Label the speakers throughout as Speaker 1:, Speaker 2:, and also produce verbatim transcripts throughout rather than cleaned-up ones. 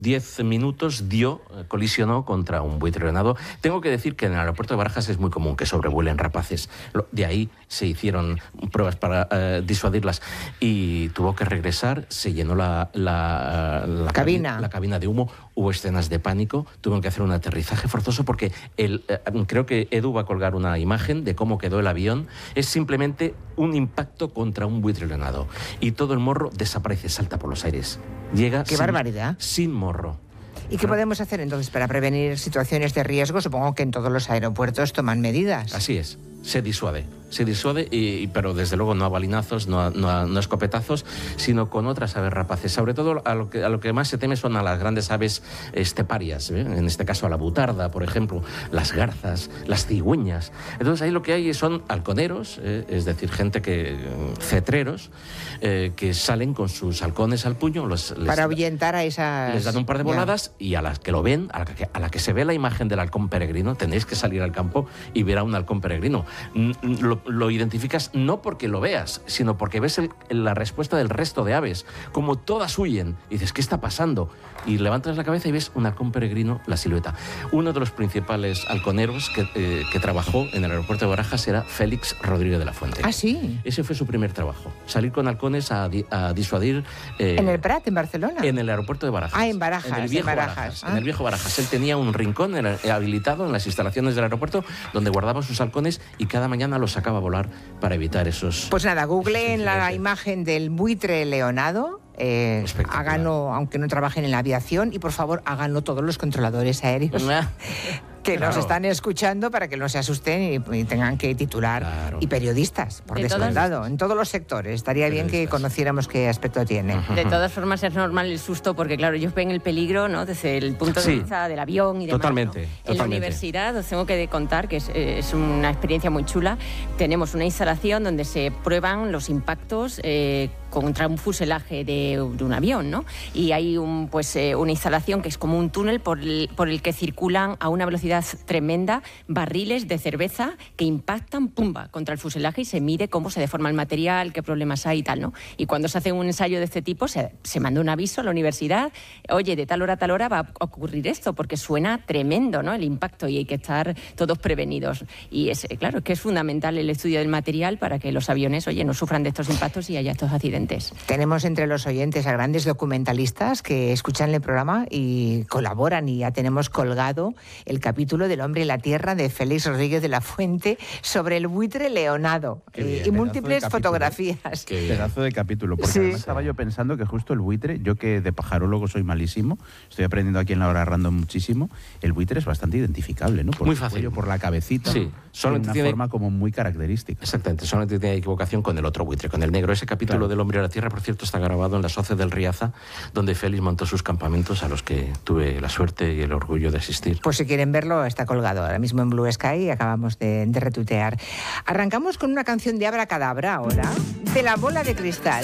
Speaker 1: diez minutos dio, colisionó contra un buitre leonado. Tengo que decir que en el aeropuerto de Barajas es muy común que sobrevuelen rapaces. De ahí se hicieron pruebas para uh, disuadirlas y tuvo que regresar, se llenó la, la, la,
Speaker 2: cabina.
Speaker 1: la cabina de humo, hubo escenas de pánico, tuvieron que hacer un aterrizaje forzoso porque el, uh, creo que Edu va a colgar una imagen de cómo quedó el avión. Es simplemente un impacto contra un buitre leonado y todo el morro desaparece, salta por los aires. Llega
Speaker 2: ¡Qué
Speaker 1: sin,
Speaker 2: barbaridad!
Speaker 1: Sin morro.
Speaker 2: ¿Y qué podemos hacer entonces para prevenir situaciones de riesgo? Supongo que en todos los aeropuertos toman medidas.
Speaker 1: Así es, se disuade. Se disuade, y, pero desde luego no a balinazos, no a, no, a, no a escopetazos, sino con otras aves rapaces. Sobre todo a lo que, a lo que más se teme son a las grandes aves esteparias, ¿eh? En este caso a la butarda, por ejemplo, las garzas, las cigüeñas. Entonces ahí lo que hay son halconeros, ¿eh? Es decir, gente que, cetreros, eh, que salen con sus halcones al puño. Los, les,
Speaker 2: para ahuyentar a esas...
Speaker 1: Les dan un par de voladas ya. Y a las que lo ven, a la que, a la que se ve la imagen del halcón peregrino, tenéis que salir al campo y ver a un halcón peregrino. Lo, lo identificas no porque lo veas, sino porque ves el, la respuesta del resto de aves, como todas huyen. Y dices, ¿qué está pasando? Y levantas la cabeza y ves un halcón peregrino, la silueta. Uno de los principales halconeros que, eh, que trabajó en el aeropuerto de Barajas era Félix Rodríguez de la Fuente.
Speaker 2: ¿Ah, sí?
Speaker 1: Ese fue su primer trabajo, salir con halcones a, a disuadir...
Speaker 2: Eh, ¿En el Prat, en Barcelona?
Speaker 1: En el aeropuerto de Barajas.
Speaker 2: Ah, en Barajas.
Speaker 1: En el viejo
Speaker 2: en Barajas.
Speaker 1: Barajas.
Speaker 2: Ah.
Speaker 1: En el viejo Barajas. Él tenía un rincón en el, habilitado en las instalaciones del aeropuerto donde guardaba sus halcones y cada mañana los sacaba a volar para evitar esos...
Speaker 2: Pues nada, google en la imagen del buitre leonado. Eh, háganlo, aunque no trabajen en la aviación, y por favor háganlo todos los controladores aéreos que claro. nos están escuchando, para que no se asusten y, y tengan que titular. Claro. Y periodistas, por de descontado, todas... en todos los sectores. Estaría bien que conociéramos qué aspecto tiene.
Speaker 3: De todas formas es normal el susto, porque claro, ellos ven el peligro, ¿no?, desde el punto de sí. vista del avión y demás.
Speaker 1: Totalmente,
Speaker 3: ¿no?
Speaker 1: totalmente.
Speaker 3: En la universidad, os tengo que contar que es, es una experiencia muy chula. Tenemos una instalación donde se prueban los impactos eh, contra un fuselaje de, de un avión, ¿no? Y hay un, pues, eh, una instalación que es como un túnel por el, por el que circulan a una velocidad tremenda barriles de cerveza que impactan, pumba, contra el fuselaje, y se mide cómo se deforma el material, qué problemas hay y tal, ¿no? Y cuando se hace un ensayo de este tipo, se, se manda un aviso a la universidad: oye, de tal hora a tal hora va a ocurrir esto, porque suena tremendo, ¿no?, el impacto, y hay que estar todos prevenidos. Y es, claro, es que es fundamental el estudio del material para que los aviones, oye, no sufran de estos impactos y haya estos accidentes.
Speaker 2: Tenemos entre los oyentes a grandes documentalistas que escuchan el programa y colaboran, y ya tenemos colgado el capítulo del Hombre y la Tierra de Félix Rodríguez de la Fuente sobre el buitre leonado, eh, y múltiples fotografías.
Speaker 4: Qué pedazo de capítulo, porque sí. estaba yo pensando que justo el buitre, yo que de pajarólogo soy malísimo, estoy aprendiendo aquí en la hora random muchísimo, el buitre es bastante identificable, ¿no? Por
Speaker 1: muy fácil.
Speaker 4: Cuello, por la cabecita,
Speaker 1: sí.
Speaker 4: Solamente de una tiene... forma como muy característica.
Speaker 1: Exactamente, solamente tiene equivocación con el otro buitre, con el negro. Ese capítulo claro. del Hombre y la Tierra, por cierto, está grabado en la Soce del Riaza, donde Félix montó sus campamentos, a los que tuve la suerte y el orgullo de asistir.
Speaker 2: Pues si quieren verlo, está colgado ahora mismo en Blue Sky, acabamos de, de retuitear. Arrancamos con una canción de Abracadabra ahora, de La Bola de Cristal.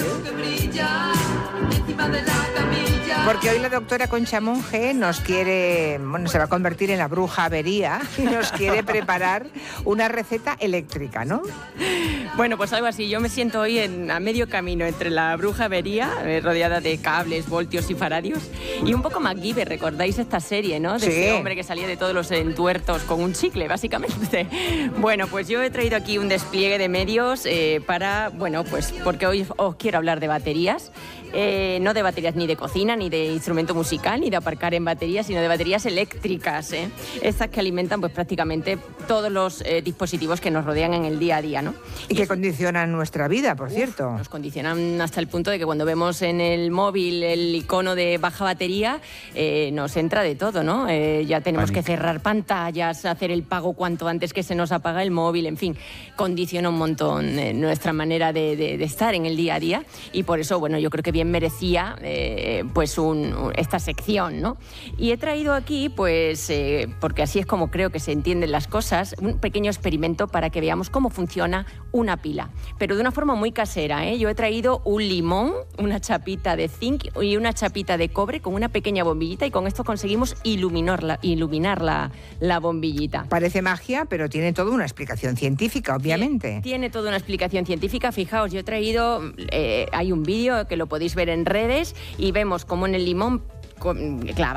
Speaker 2: Porque hoy la doctora Concha Monge nos quiere, bueno, se va a convertir en la bruja avería y nos quiere preparar una receta eléctrica, ¿no?
Speaker 3: Bueno, pues algo así. Yo me siento hoy en, a medio camino entre la bruja avería, eh, rodeada de cables, voltios y faradios, y un poco MacGyver. ¿Recordáis esta serie, no? De
Speaker 2: sí.
Speaker 3: ese hombre que salía de todos los entuertos con un chicle, básicamente. Bueno, pues yo he traído aquí un despliegue de medios eh, para, bueno, pues porque hoy os quiero hablar de baterías. Eh, no de baterías ni de cocina, ni de instrumento musical, ni de aparcar en baterías, sino de baterías eléctricas, ¿eh? Estas que alimentan pues prácticamente todos los eh, dispositivos que nos rodean en el día a día, ¿no?
Speaker 2: Y, y que es... condicionan nuestra vida, por
Speaker 3: Uf,
Speaker 2: cierto.
Speaker 3: Nos condicionan hasta el punto de que cuando vemos en el móvil el icono de baja batería, eh, nos entra de todo, ¿no? Eh, ya tenemos Pánico. que cerrar pantallas, hacer el pago cuanto antes que se nos apaga el móvil, en fin, condiciona un montón eh, nuestra manera de, de, de estar en el día a día, y por eso, bueno, yo creo que bien merecía eh, pues un, esta sección, ¿no? Y he traído aquí, pues, eh, porque así es como creo que se entienden las cosas, un pequeño experimento para que veamos cómo funciona una pila, pero de una forma muy casera, ¿eh? Yo he traído un limón, una chapita de zinc y una chapita de cobre con una pequeña bombillita, y con esto conseguimos iluminar la, iluminar la, la bombillita.
Speaker 2: Parece magia, pero tiene toda una explicación científica, obviamente.
Speaker 3: Tiene, tiene toda una explicación científica. Fijaos, yo he traído, eh, hay un vídeo que lo podéis ver en redes, y vemos cómo en el limón clavado